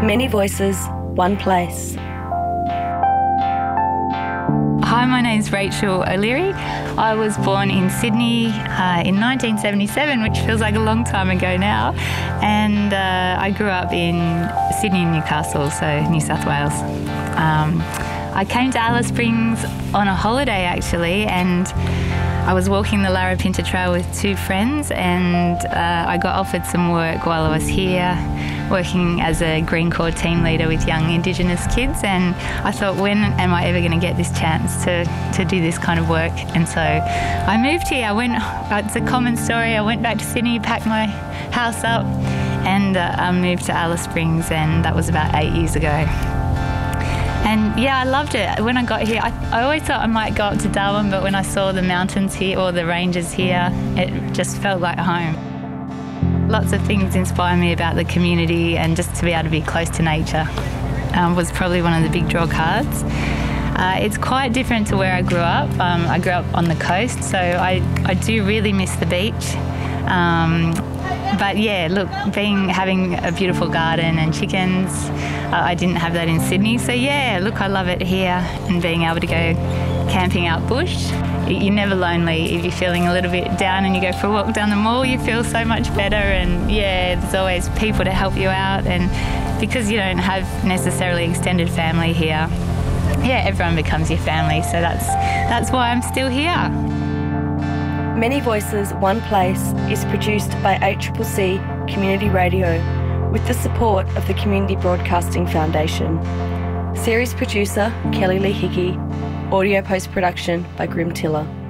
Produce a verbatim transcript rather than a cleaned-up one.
Many voices, one place. Hi, my name's Rachel O'Leary. I was born in Sydney uh, in nineteen seventy-seven, which feels like a long time ago now, and uh, I grew up in Sydney and Newcastle, so New South Wales. Um, I came to Alice Springs on a holiday actually, and I was walking the Larapinta Trail with two friends, and uh, I got offered some work while I was here, working as a Green Corps team leader with young Indigenous kids, and I thought, when am I ever going to get this chance to, to do this kind of work? And so I moved here. I went, it's a common story, I went back to Sydney, packed my house up, and uh, I moved to Alice Springs, and that was about eight years ago. And yeah, I loved it. When I got here, I, I always thought I might go up to Darwin, but when I saw the mountains here, or the ranges here, it just felt like home. Lots of things inspire me about the community, and just to be able to be close to nature um, was probably one of the big draw cards. Uh, it's quite different to where I grew up. Um, I grew up on the coast, so I, I do really miss the beach. Um, But yeah, look, being having a beautiful garden and chickens, uh, I didn't have that in Sydney. So yeah, look, I love it here, and being able to go camping out bush. You're never lonely. If you're feeling a little bit down and you go for a walk down the mall, you feel so much better. And yeah, there's always people to help you out. And because you don't have necessarily extended family here, yeah, everyone becomes your family. So that's that's why I'm still here. Many Voices, One Place is produced by A C C C Community Radio with the support of the Community Broadcasting Foundation. Series producer Kelly Lee Hickey. Audio post-production by Grim Tiller.